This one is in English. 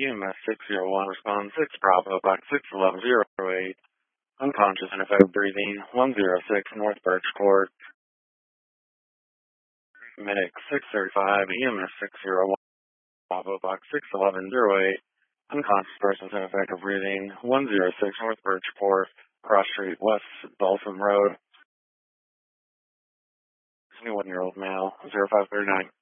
EMS 601, respond 6 Bravo, box 61108, unconscious and effective breathing, 106 North Birch Court, medic 635, EMS 601, Bravo, box 61108, unconscious persons and effective breathing, 106 North Birch Court, Cross Street, West Balsam Road, 21-year-old male, 0539.